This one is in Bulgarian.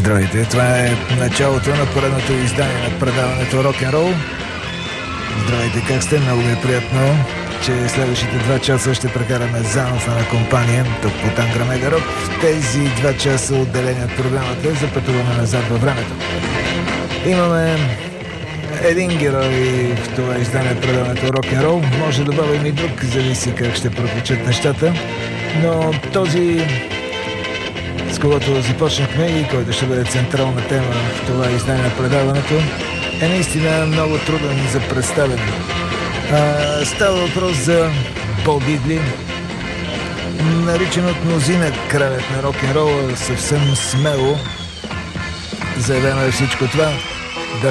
Здравейте, това е началото на поредното издание на предаването Рок-н-рол. Здравейте, как сте? Много ми е приятно, че следващите 2 часа ще прекараме заедно в една компания тук по Тангра Мега Рок. Тези 2 часа отделени от програмата за пътуване назад във времето. Имаме един герой в това издание предаването Рок-н-рол. Може да добавим и друг, зависи как ще протечат нещата. Но този, с когото започнахме и който ще бъде централна тема в това издание на предаването, е наистина много труден за представяне. Става въпрос за Бо Дидли, наричан от мнозина кралят на рок-н-рола, съвсем смело заявено е всичко това.